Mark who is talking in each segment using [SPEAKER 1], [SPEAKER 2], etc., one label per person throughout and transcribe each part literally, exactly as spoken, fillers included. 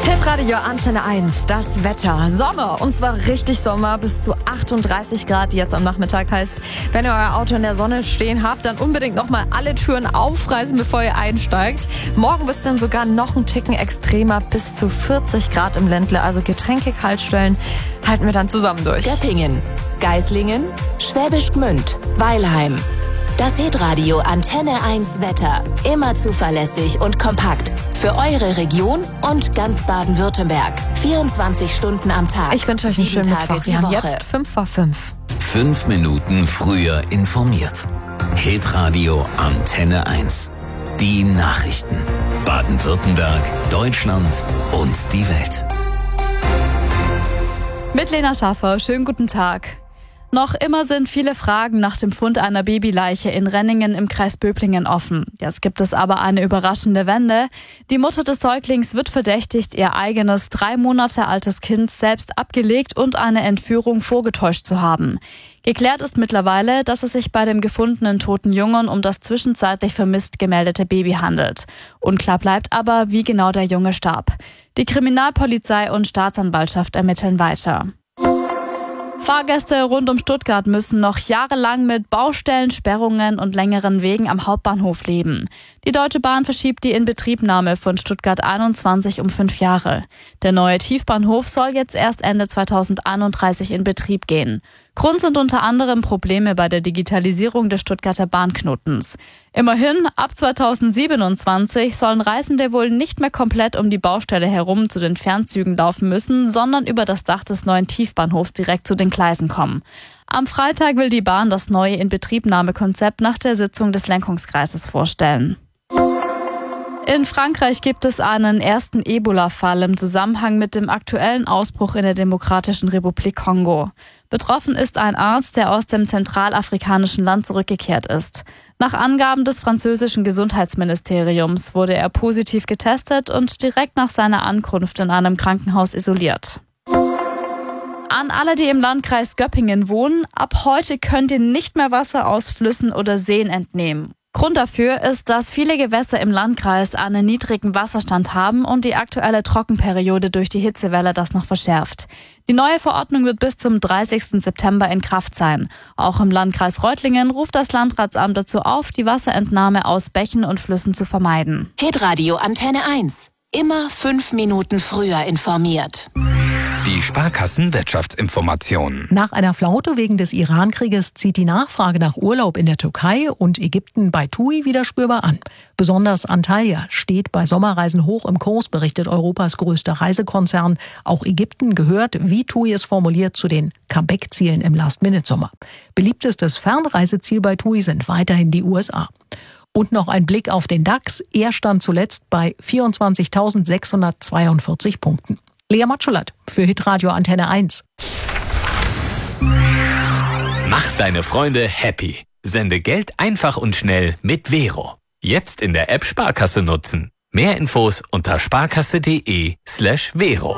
[SPEAKER 1] Hitradio Antenne eins, das Wetter. Sommer, und zwar richtig Sommer, bis zu achtunddreißig Grad jetzt am Nachmittag. Heißt, wenn ihr euer Auto in der Sonne stehen habt, dann unbedingt nochmal alle Türen aufreißen, bevor ihr einsteigt. Morgen wird es dann sogar noch einen Ticken extremer, bis zu vierzig Grad im Ländle. Also Getränke kalt stellen, halten wir dann zusammen durch.
[SPEAKER 2] Göppingen, Geislingen, Schwäbisch Gmünd, Weilheim. Das Hitradio Antenne eins Wetter. Immer zuverlässig und kompakt. Für eure Region und ganz Baden-Württemberg. vierundzwanzig Stunden am Tag.
[SPEAKER 1] Ich wünsche euch einen schönen
[SPEAKER 2] Tage
[SPEAKER 1] Mittwoch.
[SPEAKER 2] die
[SPEAKER 1] Wir haben
[SPEAKER 2] Woche.
[SPEAKER 1] jetzt fünf vor fünf.
[SPEAKER 3] Fünf Minuten früher informiert. Hitradio Antenne eins. Die Nachrichten. Baden-Württemberg, Deutschland und die Welt.
[SPEAKER 4] Mit Lena Schaffer, schönen guten Tag. Noch immer sind viele Fragen nach dem Fund einer Babyleiche in Renningen im Kreis Böblingen offen. Jetzt gibt es aber eine überraschende Wende. Die Mutter des Säuglings wird verdächtigt, ihr eigenes drei Monate altes Kind selbst abgelegt und eine Entführung vorgetäuscht zu haben. Geklärt ist mittlerweile, dass es sich bei dem gefundenen toten Jungen um das zwischenzeitlich vermisst gemeldete Baby handelt. Unklar bleibt aber, wie genau der Junge starb. Die Kriminalpolizei und Staatsanwaltschaft ermitteln weiter. Fahrgäste rund um Stuttgart müssen noch jahrelang mit Baustellen, Sperrungen und längeren Wegen am Hauptbahnhof leben. Die Deutsche Bahn verschiebt die Inbetriebnahme von Stuttgart einundzwanzig um fünf Jahre. Der neue Tiefbahnhof soll jetzt erst Ende zweitausendeinunddreißig in Betrieb gehen. Grund sind unter anderem Probleme bei der Digitalisierung des Stuttgarter Bahnknotens. Immerhin, ab zweitausendsiebenundzwanzig sollen Reisende wohl nicht mehr komplett um die Baustelle herum zu den Fernzügen laufen müssen, sondern über das Dach des neuen Tiefbahnhofs direkt zu den Gleisen kommen. Am Freitag will die Bahn das neue Inbetriebnahmekonzept nach der Sitzung des Lenkungskreises vorstellen. In Frankreich gibt es einen ersten Ebola-Fall im Zusammenhang mit dem aktuellen Ausbruch in der Demokratischen Republik Kongo. Betroffen ist ein Arzt, der aus dem zentralafrikanischen Land zurückgekehrt ist. Nach Angaben des französischen Gesundheitsministeriums wurde er positiv getestet und direkt nach seiner Ankunft in einem Krankenhaus isoliert. An alle, die im Landkreis Göppingen wohnen, ab heute könnt ihr nicht mehr Wasser aus Flüssen oder Seen entnehmen. Grund dafür ist, dass viele Gewässer im Landkreis einen niedrigen Wasserstand haben und die aktuelle Trockenperiode durch die Hitzewelle das noch verschärft. Die neue Verordnung wird bis zum dreißigsten September in Kraft sein. Auch im Landkreis Reutlingen ruft das Landratsamt dazu auf, die Wasserentnahme aus Bächen und Flüssen zu vermeiden.
[SPEAKER 2] Hitradio Antenne eins. Immer fünf Minuten früher informiert.
[SPEAKER 5] Die Sparkassen-Wirtschaftsinformationen.
[SPEAKER 6] Nach einer Flaute wegen des Iran-Krieges zieht die Nachfrage nach Urlaub in der Türkei und Ägypten bei TUI wieder spürbar an. Besonders Antalya steht bei Sommerreisen hoch im Kurs, berichtet Europas größter Reisekonzern. Auch Ägypten gehört, wie TUI es formuliert, zu den Comeback-Zielen im Last-Minute-Sommer. Beliebtestes Fernreiseziel bei TUI sind weiterhin die U S A. Und noch ein Blick auf den DAX. Er stand zuletzt bei vierundzwanzigtausendsechshundertzweiundvierzig Punkten. Lea Matschulat für Hitradio Antenne eins.
[SPEAKER 7] Mach deine Freunde happy. Sende Geld einfach und schnell mit Vero. Jetzt in der App Sparkasse nutzen. Mehr Infos unter sparkasse.de slash Vero.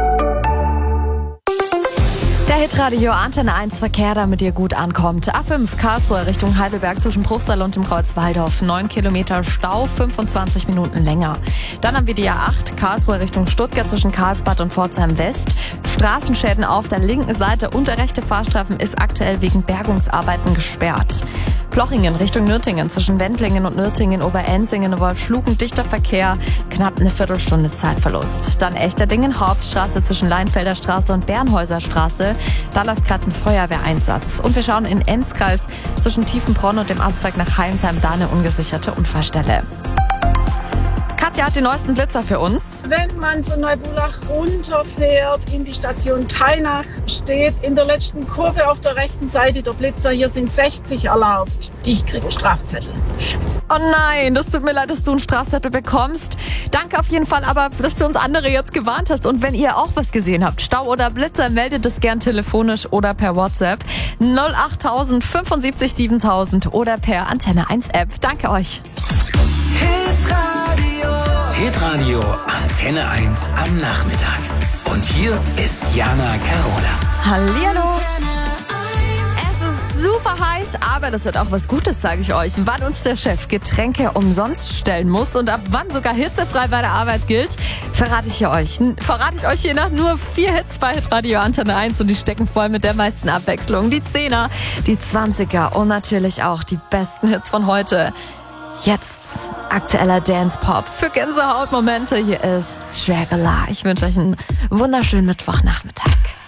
[SPEAKER 1] Der Hitradio Antenne eins Verkehr, damit ihr gut ankommt. A fünf Karlsruhe Richtung Heidelberg zwischen Bruchsal und dem Kreuz Waldorf. neun Kilometer Stau, fünfundzwanzig Minuten länger. Dann haben wir die A acht Karlsruhe Richtung Stuttgart zwischen Karlsbad und Pforzheim West. Straßenschäden auf der linken Seite und der rechte Fahrstreifen ist aktuell wegen Bergungsarbeiten gesperrt. Plochingen Richtung Nürtingen zwischen Wendlingen und Nürtingen, Oberensingen und Wolfschlugen dichter Verkehr, knapp eine Viertelstunde Zeitverlust. Dann Echterdingen Hauptstraße zwischen Leinfelder Straße und Bernhäuser Straße. Da läuft gerade ein Feuerwehreinsatz. Und wir schauen in Enzkreis zwischen Tiefenbronn und dem Abzweig nach Heimsheim, da eine ungesicherte Unfallstelle. Katja hat die neuesten Blitzer für uns.
[SPEAKER 8] Wenn man von Neubulach runterfährt in die Station Teinach, steht in der letzten Kurve auf der rechten Seite der Blitzer. Hier sind sechzig erlaubt. Ich kriege einen Strafzettel. Scheiße.
[SPEAKER 1] Oh nein, das tut mir leid, dass du einen Strafzettel bekommst. Danke auf jeden Fall aber, dass du uns andere jetzt gewarnt hast. Und wenn ihr auch was gesehen habt, Stau oder Blitzer, meldet es gern telefonisch oder per WhatsApp. null achttausend fünfundsiebzig siebentausend oder per Antenne eins App. Danke euch.
[SPEAKER 3] Hitradio Antenne eins am Nachmittag. Und hier ist Jana Carola.
[SPEAKER 1] Hallihallo. Es ist super heiß, aber das wird auch was Gutes, sage ich euch. Wann uns der Chef Getränke umsonst stellen muss und ab wann sogar hitzefrei bei der Arbeit gilt, verrate ich euch. Verrate ich euch hier nach nur vier Hits bei Radio Antenne eins und die stecken voll mit der meisten Abwechslung. Die Zehner, die Zwanziger und natürlich auch die besten Hits von heute. Jetzt aktueller Dance-Pop für Gänsehautmomente. Hier ist Dragula. Ich wünsche euch einen wunderschönen Mittwochnachmittag.